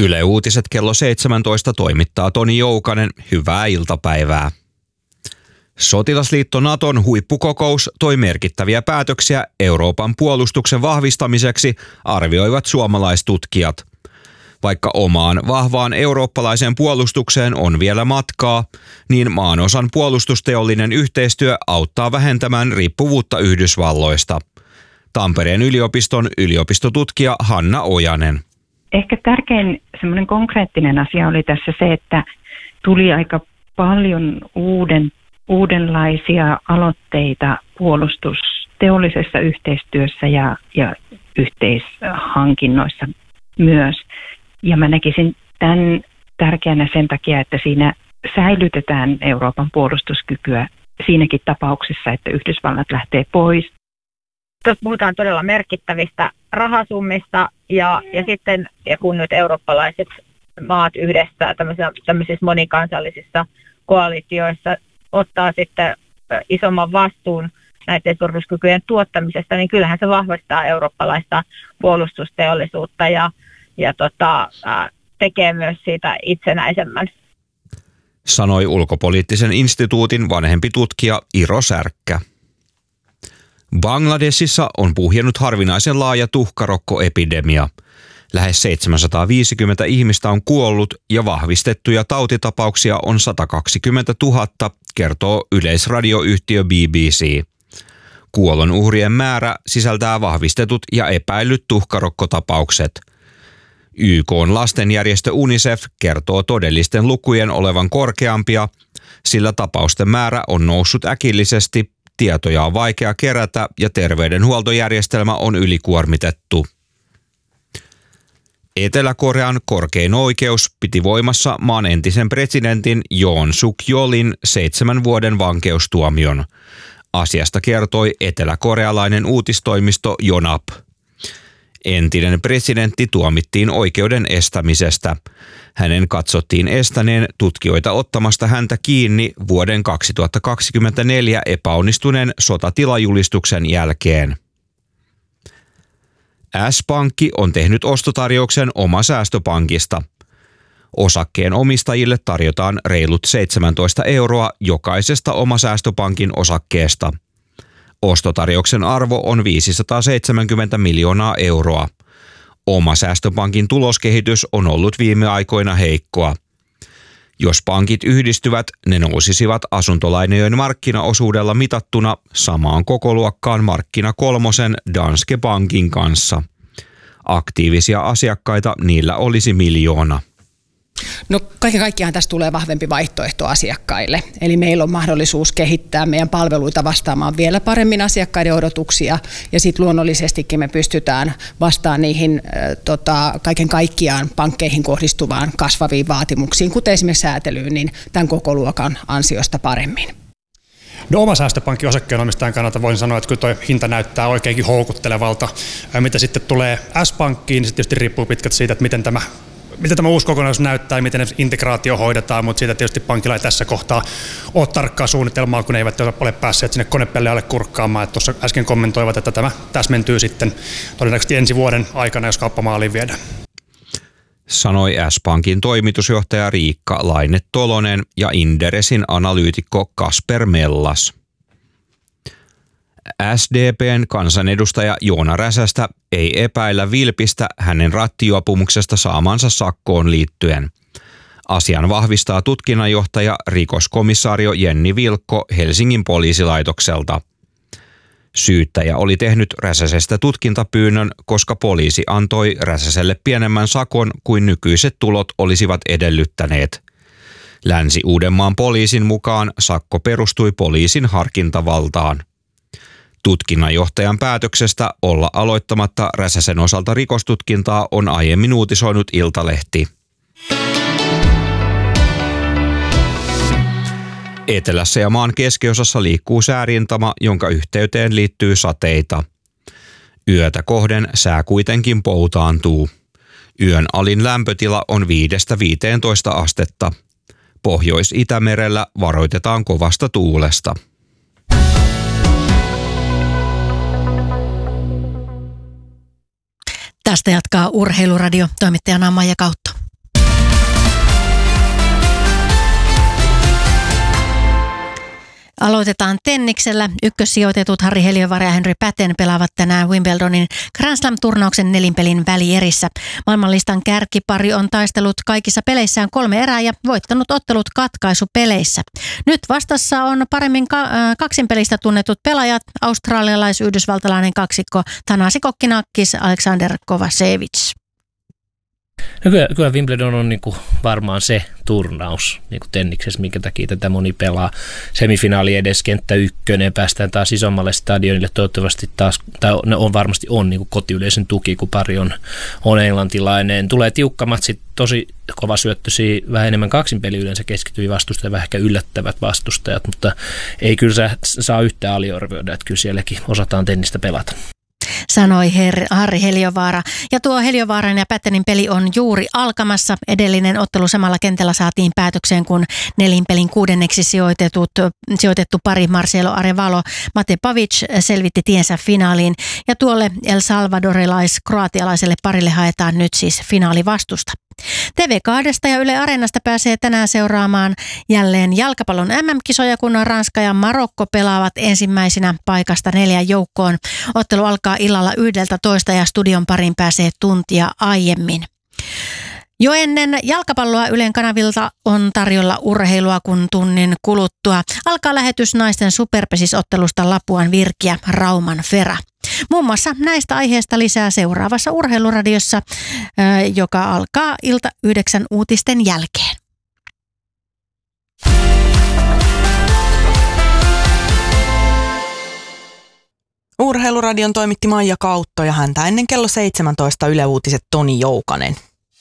Yle Uutiset kello 17 toimittaa Toni Joukanen. Hyvää iltapäivää. Sotilasliitto Naton huippukokous toi merkittäviä päätöksiä Euroopan puolustuksen vahvistamiseksi, arvioivat suomalaistutkijat. Vaikka omaan vahvaan eurooppalaiseen puolustukseen on vielä matkaa, niin maanosan puolustusteollinen yhteistyö auttaa vähentämään riippuvuutta Yhdysvalloista. Tampereen yliopiston yliopistotutkija Hanna Ojanen. Ehkä tärkein semmoinen konkreettinen asia oli tässä se, että tuli aika paljon uudenlaisia aloitteita puolustusteollisessa yhteistyössä ja yhteishankinnoissa myös. Ja mä näkisin tämän tärkeänä sen takia, että siinä säilytetään Euroopan puolustuskykyä siinäkin tapauksessa, että Yhdysvallat lähtee pois. Tuossa puhutaan todella merkittävistä rahasummista ja sitten kun nyt eurooppalaiset maat yhdessä tämmöisissä monikansallisissa koalitioissa ottaa sitten isomman vastuun näiden turvallisuuskykyjen tuottamisesta, niin kyllähän se vahvistaa eurooppalaista puolustusteollisuutta ja tekee myös siitä itsenäisemmän. Sanoi Ulkopoliittisen instituutin vanhempi tutkija Iro Särkkä. Bangladesissa on puhjennut harvinaisen laaja tuhkarokkoepidemia. Lähes 750 ihmistä on kuollut ja vahvistettuja tautitapauksia on 120 000, kertoo yleisradioyhtiö BBC. Kuolonuhrien määrä sisältää vahvistetut ja epäillyt tuhkarokkotapaukset. YK:n lastenjärjestö UNICEF kertoo todellisten lukujen olevan korkeampia, sillä tapausten määrä on noussut äkillisesti, tietoja on vaikea kerätä ja terveydenhuoltojärjestelmä on ylikuormitettu. Etelä-Korean korkein oikeus piti voimassa maan entisen presidentin Yoon Suk-yeolin 7 vuoden vankeustuomion. Asiasta kertoi eteläkorealainen uutistoimisto Yonhap. Entinen presidentti tuomittiin oikeuden estämisestä. Hänen katsottiin estäneen tutkijoita ottamasta häntä kiinni vuoden 2024 epäonnistuneen sotatilajulistuksen jälkeen. S-Pankki on tehnyt ostotarjouksen Oma Säästöpankista. Osakkeen omistajille tarjotaan reilut 17 € jokaisesta Oma Säästöpankin osakkeesta. Ostotarjouksen arvo on 570 miljoonaa euroa. Oma Säästöpankin tuloskehitys on ollut viime aikoina heikkoa. Jos pankit yhdistyvät, ne nousisivat asuntolainojen markkinaosuudella mitattuna samaan kokoluokkaan markkina kolmosen Danske Bankin kanssa. Aktiivisia asiakkaita niillä olisi 1 000 000. No kaiken kaikkiaan tästä tulee vahvempi vaihtoehto asiakkaille. Eli meillä on mahdollisuus kehittää meidän palveluita vastaamaan vielä paremmin asiakkaiden odotuksia ja sitten luonnollisestikin me pystytään vastaamaan niihin kaiken kaikkiaan pankkeihin kohdistuvaan kasvaviin vaatimuksiin, kuten esimerkiksi säätelyyn, niin tämän koko luokan ansiosta paremmin. No, Oma Säästöpankki osakkeenomistajan kannalta voin sanoa, että kyllä tuo hinta näyttää oikeinkin houkuttelevalta. Mitä sitten tulee S-Pankkiin, niin se tietysti riippuu pitkälti siitä, että miten tämä uusi kokonaisuus näyttää ja miten integraatio hoidetaan, mutta siitä tietysti pankilla ei tässä kohtaa ole tarkkaa suunnitelmaa, kun ne eivät ole päässeet sinne konepellealle kurkkaamaan. Että tuossa äsken kommentoivat, että tämä täsmentyy sitten todennäköisesti ensi vuoden aikana, jos kauppamaaliin viedään. Sanoi S-Pankin toimitusjohtaja Riikka Laine-Tolonen ja Inderesin analyytikko Kasper Mellas. SDP:n kansanedustaja Joona Räsästä ei epäillä vilpistä hänen rattijuopumuksesta saamansa sakkoon liittyen. Asian vahvistaa tutkinnanjohtaja rikoskomissaario Jenni Vilkko Helsingin poliisilaitokselta. Syyttäjä oli tehnyt Räsäsestä tutkintapyynnön, koska poliisi antoi Räsäselle pienemmän sakon kuin nykyiset tulot olisivat edellyttäneet. Länsi-Uudenmaan poliisin mukaan sakko perustui poliisin harkintavaltaan. Tutkinnanjohtajan päätöksestä olla aloittamatta Räsäsen osalta rikostutkintaa on aiemmin uutisoinut Iltalehti. Etelässä ja maan keskiosassa liikkuu säärintama, jonka yhteyteen liittyy sateita. Yötä kohden sää kuitenkin poutaantuu. Yön alin lämpötila on 5–15 astetta. Pohjois-Itämerellä varoitetaan kovasta tuulesta. Tästä jatkaa Urheiluradio, toimittajana Maija Kautto. Aloitetaan tenniksellä. Ykkössijoitetut Harri Heliövaara ja Henry Patten pelaavat tänään Wimbledonin Grand Slam-turnauksen nelinpelin välierissä. Maailmanlistan kärkipari on taistellut kaikissa peleissään 3 erää ja voittanut ottelut katkaisupeleissä. Nyt vastassa on paremmin kaksinpelistä tunnetut pelaajat, australialais-yhdysvaltalainen kaksikko Thanasi Kokkinakis, Alexander Kovacevic. No kyllä Wimbledon on niinku varmaan se turnaus niinku tenniksessä, minkä takia tätä moni pelaa. Semifinaali edes, kenttä 1, päästään taas isommalle stadionille. Toivottavasti taas, tai varmasti on niinku kotiyleisön tuki, kun pari on englantilainen. Tulee tiukka matsi, tosi kova syöttöisiä, vähän enemmän kaksinpeli yleensä keskittyviä vastustajia, vähän ehkä yllättävät vastustajat, mutta ei kyllä saa yhtään aliarvioida, että kyllä sielläkin osataan tennistä pelata. Sanoi Harri Heliövaara. Ja tuo Heliövaaran ja Pattenin peli on juuri alkamassa. Edellinen ottelu samalla kentällä saatiin päätökseen, kun nelinpelin 6. sijoitettu pari Marcelo Arevalo Mate Pavic selvitti tiensä finaaliin. Ja tuolle El Salvadorilais-kroatialaiselle parille haetaan nyt siis finaalivastusta. TV2 ja Yle Areenasta pääsee tänään seuraamaan jälleen jalkapallon MM-kisoja, kun Ranska ja Marokko pelaavat ensimmäisinä paikasta 4 joukkoon. Ottelu alkaa illalla 11 ja studion parin pääsee tuntia aiemmin. Jo ennen jalkapalloa Ylen kanavilta on tarjolla urheilua, kun tunnin kuluttua alkaa lähetys naisten superpesisottelusta Lapuan Virkiä Rauman Fera. Muun muassa näistä aiheista lisää seuraavassa Urheiluradiossa, joka alkaa ilta 9 uutisten jälkeen. Urheiluradion toimitti Maija Kautto ja häntä ennen kello 17 Yle Uutiset Toni Joukanen.